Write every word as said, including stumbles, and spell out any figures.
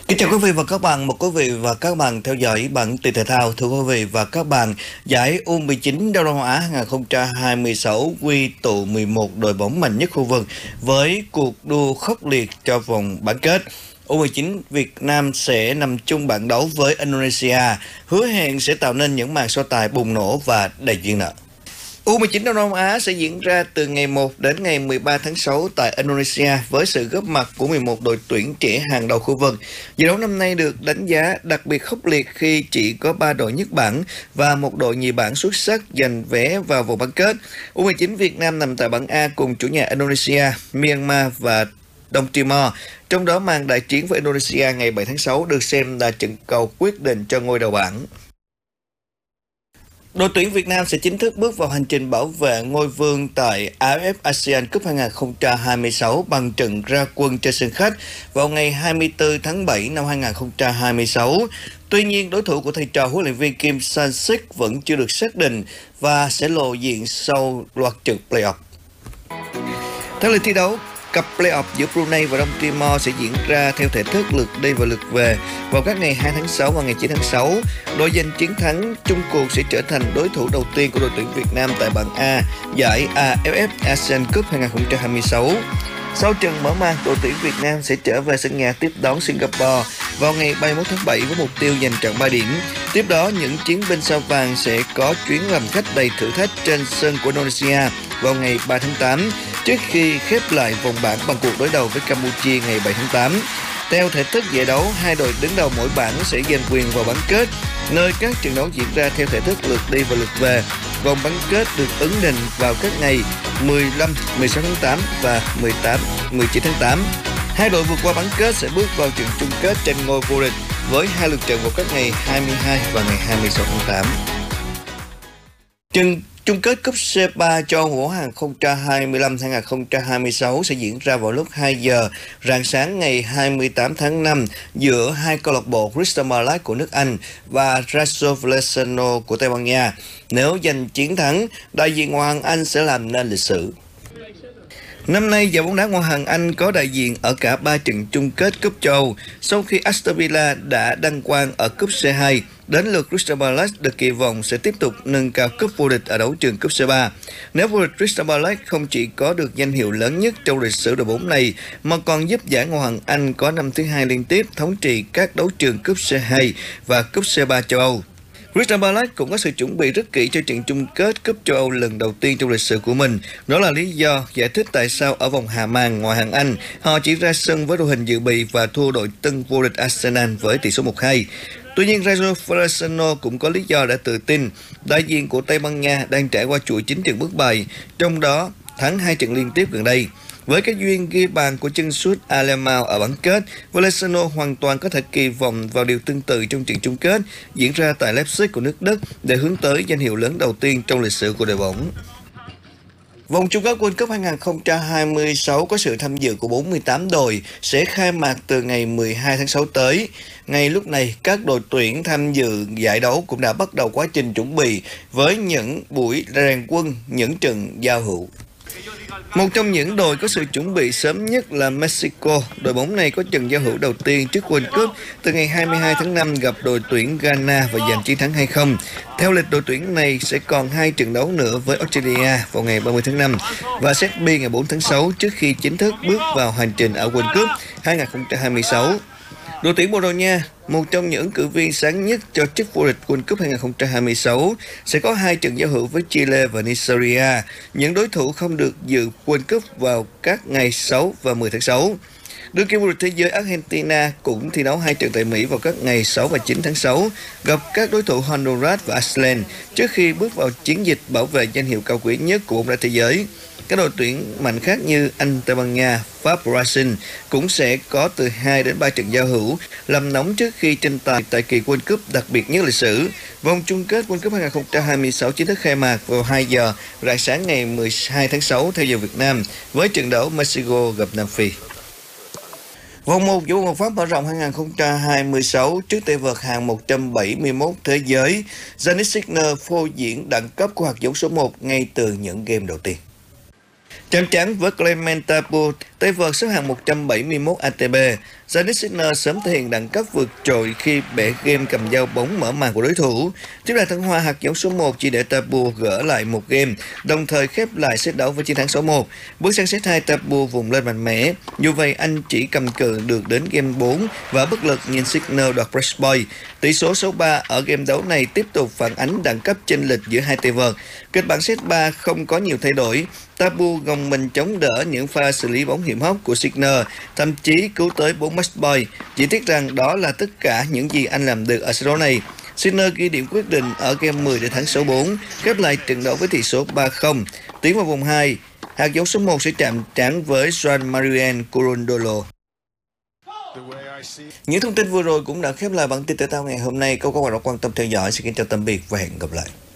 Kính chào quý vị và các bạn, một quý vị và các bạn theo dõi bản tin thể thao. Thưa quý vị và các bạn, giải U mười chín Đông Nam Á hai không hai sáu quy tụ mười một đội bóng mạnh nhất khu vực với cuộc đua khốc liệt cho vòng bán kết. U mười chín Việt Nam sẽ nằm chung bảng đấu với Indonesia, hứa hẹn sẽ tạo nên những màn so tài bùng nổ và đầy duyên nợ. U mười chín Đông Nam Á sẽ diễn ra từ ngày một đến ngày mười ba tháng sáu tại Indonesia với sự góp mặt của mười một đội tuyển trẻ hàng đầu khu vực. Giải đấu năm nay được đánh giá đặc biệt khốc liệt khi chỉ có ba đội nhất bảng và một đội nhì bảng xuất sắc giành vé vào vòng bán kết. U mười chín Việt Nam nằm tại bảng A cùng chủ nhà Indonesia, Myanmar và Đông Timor. Trong đó màn đại chiến với Indonesia ngày bảy tháng sáu được xem là trận cầu quyết định cho ngôi đầu bảng. Đội tuyển Việt Nam sẽ chính thức bước vào hành trình bảo vệ ngôi vương tại a ép ép ASEAN Cup hai không hai sáu bằng trận ra quân trên sân khách vào ngày hai mươi tư tháng bảy năm hai không hai sáu. Tuy nhiên, đối thủ của thầy trò huấn luyện viên Kim Sang-sik vẫn chưa được xác định và sẽ lộ diện sau loạt trận play-off. Theo lịch thi đấu, cặp play-off giữa Brunei và Đông Timor sẽ diễn ra theo thể thức lượt đi và lượt về vào các ngày hai tháng sáu và ngày chín tháng sáu. Đội giành chiến thắng chung cuộc sẽ trở thành đối thủ đầu tiên của đội tuyển Việt Nam tại bảng A, giải a ép ép ASEAN Cup hai không hai sáu. Sau trận mở màn, đội tuyển Việt Nam sẽ trở về sân nhà tiếp đón Singapore vào ngày ba mươi mốt tháng bảy với mục tiêu giành trọn ba điểm. Tiếp đó, những chiến binh sao vàng sẽ có chuyến làm khách đầy thử thách trên sân của Indonesia vào ngày ba tháng tám, trước khi khép lại vòng bảng bằng cuộc đối đầu với Campuchia ngày bảy tháng tám. Theo thể thức giải đấu, hai đội đứng đầu mỗi bảng sẽ giành quyền vào bán kết, nơi các trận đấu diễn ra theo thể thức lượt đi và lượt về. Vòng bán kết được ấn định vào các ngày mười lăm, mười sáu tháng tám và mười tám, mười chín tháng tám. Hai đội vượt qua bán kết sẽ bước vào trận chung kết tranh ngôi vô địch với hai lượt trận vào các ngày hai mươi hai và ngày hai mươi sáu tháng tám. Trận chung kết cúp xê ba cho Âu hai không hai lăm hai không hai sáu sẽ diễn ra vào lúc hai giờ rạng sáng ngày hai mươi tám tháng năm giữa hai câu lạc bộ Crystal Palace của nước Anh và Rayo Vallecano của Tây Ban Nha. Nếu giành chiến thắng, đại diện Ngoại hạng Anh sẽ làm nên lịch sử. Năm nay, giải bóng đá Ngoại hạng Anh có đại diện ở cả ba trận chung kết cúp châu Âu sau khi Aston Villa đã đăng quang ở cúp xê hai. Đến lượt Crystal Palace được kỳ vọng sẽ tiếp tục nâng cao cúp vô địch ở đấu trường cúp xê ba. Nếu vô địch, Crystal Palace không chỉ có được danh hiệu lớn nhất trong lịch sử đội bóng này mà còn giúp giải Ngoại hạng Anh có năm thứ hai liên tiếp thống trị các đấu trường cúp xê hai và cúp xê ba châu Âu. Crystal Palace cũng có sự chuẩn bị rất kỹ cho trận chung kết cúp châu Âu lần đầu tiên trong lịch sử của mình. Đó là lý do giải thích tại sao ở vòng hạ màn Ngoại hạng Anh, họ chỉ ra sân với đội hình dự bị và thua đội tân vô địch Arsenal với tỷ số một hai. Tuy nhiên, Rayo Vallecano cũng có lý do đã tự tin. Đại diện của Tây Ban Nha đang trải qua chuỗi chín trận bất bại, trong đó thắng hai trận liên tiếp gần đây. Với cái duyên ghi bàn của chân sút Alemão ở bán kết, Vallecano hoàn toàn có thể kỳ vọng vào điều tương tự trong trận chung kết diễn ra tại Leipzig của nước Đức để hướng tới danh hiệu lớn đầu tiên trong lịch sử của đội bóng. Vòng chung kết World Cup hai không hai sáu có sự tham dự của bốn mươi tám đội sẽ khai mạc từ ngày mười hai tháng sáu tới. Ngay lúc này, các đội tuyển tham dự giải đấu cũng đã bắt đầu quá trình chuẩn bị với những buổi rèn quân, những trận giao hữu. Một trong những đội có sự chuẩn bị sớm nhất là Mexico. Đội bóng này có trận giao hữu đầu tiên trước World Cup từ ngày hai mươi hai tháng năm gặp đội tuyển Ghana và giành chiến thắng hai không. Theo lịch, đội tuyển này sẽ còn hai trận đấu nữa với Australia vào ngày ba mươi tháng năm và Serbia ngày bốn tháng sáu trước khi chính thức bước vào hành trình ở World Cup hai không hai sáu. Đội tuyển Bồ Đào Nha, một trong những ứng cử viên sáng nhất cho chức vô địch World Cup hai không hai sáu, sẽ có hai trận giao hữu với Chile và Nigeria. Những đối thủ không được dự World Cup vào các ngày sáu và mười tháng sáu. Đương kim vô địch thế giới Argentina cũng thi đấu hai trận tại Mỹ vào các ngày sáu và chín tháng sáu, gặp các đối thủ Honduras và Iceland trước khi bước vào chiến dịch bảo vệ danh hiệu cao quý nhất của bóng đá thế giới. Các đội tuyển mạnh khác như Anh, Tây Ban Nha, Pháp, Brazil cũng sẽ có từ hai đến ba trận giao hữu làm nóng trước khi tranh tài tại kỳ World Cup đặc biệt nhất lịch sử. Vòng chung kết World Cup hai không hai sáu chính thức khai mạc vào hai giờ rạng sáng ngày mười hai tháng sáu theo giờ Việt Nam với trận đấu Mexico gặp Nam Phi. Vòng một giải quần Pháp mở rộng hai không hai sáu trước tay vợt hạng một trăm bảy mươi mốt thế giới, Jannik Sinner phô diễn đẳng cấp của hạt giống số một ngay từ những game đầu tiên. Chạm trán với Clement Tabu, tay vợt xếp hạng một trăm bảy mươi mốt A T P. Jannik Sinner sớm thể hiện đẳng cấp vượt trội khi bẻ game cầm dao bóng mở màn của đối thủ. Tiếp lại thăng hoa hạt giống số một chỉ để Tabu gỡ lại một game, đồng thời khép lại set đấu với chiến thắng sáu một. Bước sang set hai, Tabu vùng lên mạnh mẽ. Dù vậy, anh chỉ cầm cự được đến game bốn và bất lực nhìn Sinner đoạt break point. Tỷ số sáu ba ở game đấu này tiếp tục phản ánh đẳng cấp chênh lệch giữa hai tay vợt. Kịch bản set ba không có nhiều thay đổi. Tabu gồng mình chống đỡ những pha xử lý bóng hiểm hóc của Sinner, thậm chí cứu tới bốn match point. Chỉ tiếc rằng đó là tất cả những gì anh làm được ở set đấu này. Sinner ghi điểm quyết định ở game mười để thắng sáu bốn, khép lại trận đấu với tỷ số ba không. Tiến vào vòng hai, hạt giống số một sẽ chạm trán với Jean-Marie Corondolo. Những thông tin vừa rồi cũng đã khép lại bản tin thể thao ngày hôm nay. Câu các bạn đã quan tâm theo dõi. Xin kính chào tạm biệt và hẹn gặp lại.